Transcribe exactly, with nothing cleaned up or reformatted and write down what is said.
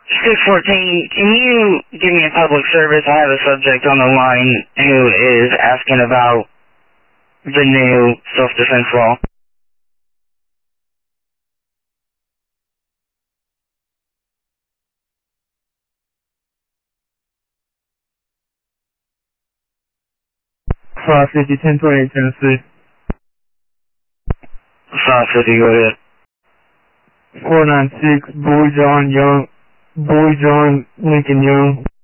six fourteen, can you give me a public service? I have a subject on the line who is asking about the new self-defense law. five fifty, ten twenty-eight, Tennessee. five fifty, go ahead. four nine six, Boy John Young, Boy John Lincoln Young.